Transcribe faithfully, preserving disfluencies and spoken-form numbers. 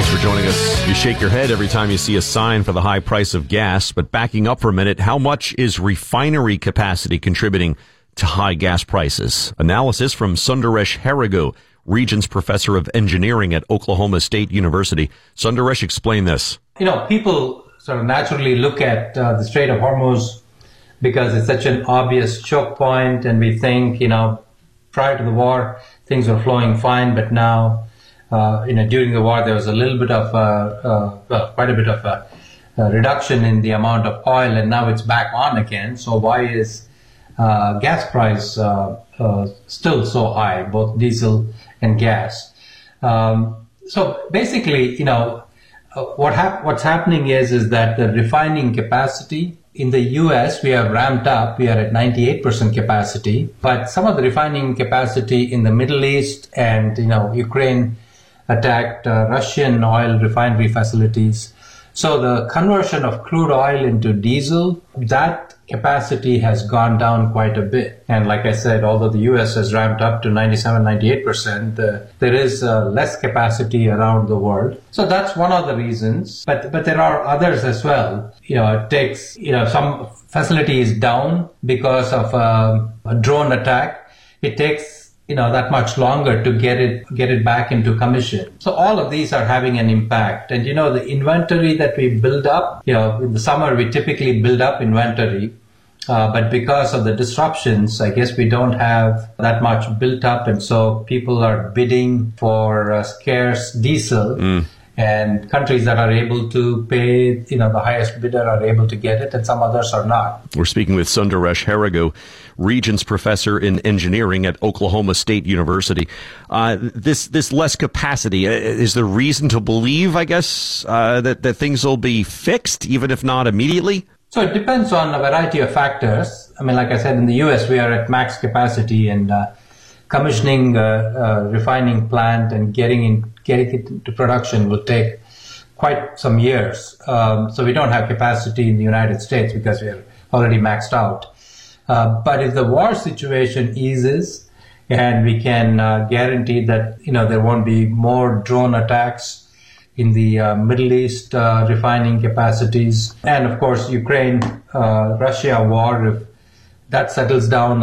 Thanks for joining us. You shake your head every time you see a sign for the high price of gas, but backing up for a minute, how much is refinery capacity contributing to high gas prices? Analysis from Sundaresh Harigu, Regents Professor of Engineering at Oklahoma State University. Sundaresh, explain this. You know, people sort of naturally look at uh, the Strait of Hormuz because it's such an obvious choke point, and we think, you know, prior to the war, things were flowing fine, but now, uh, you know, during the war, there was a little bit of, uh, uh, well, quite a bit of a, a reduction in the amount of oil, and now it's back on again. So why is uh, gas price uh, uh, still so high, both diesel and gas? Um, so basically, you know, uh, what hap- what's happening is is that the refining capacity in the U S, we have ramped up. We are at ninety-eight percent capacity, but some of the refining capacity in the Middle East and, you know, Ukraine attacked uh, Russian oil refinery facilities. So the conversion of crude oil into diesel, that capacity has gone down quite a bit. And like I said, although the U S has ramped up to ninety-seven, ninety-eight percent, uh, there is uh, less capacity around the world. So that's one of the reasons. But but there are others as well. You know, it takes, you know, some facility is down because of um, a drone attack. It takes, you know, that much longer to get it get it back into commission. So all of these are having an impact. And, you know, the inventory that we build up, you know, in the summer we typically build up inventory. Uh, but because of the disruptions, I guess we don't have that much built up. And so people are bidding for uh, scarce diesel. Mm. And countries that are able to pay, you know, the highest bidder are able to get it, and some others are not. We're speaking with Sundaresh Harigu, Regents Professor in Engineering at Oklahoma State University. Uh, this this less capacity, uh, is there reason to believe, I guess, uh, that, that things will be fixed, even if not immediately? So it depends on a variety of factors. I mean, like I said, in the U S, we are at max capacity, and uh, commissioning a uh, uh, refining plant and getting in, getting it into production will take quite some years. Um, so we don't have capacity in the United States because we are already maxed out. Uh, but if the war situation eases and we can uh, guarantee that, you know, there won't be more drone attacks in the uh, Middle East uh, refining capacities, and of course Ukraine, uh, Russia war, if that settles down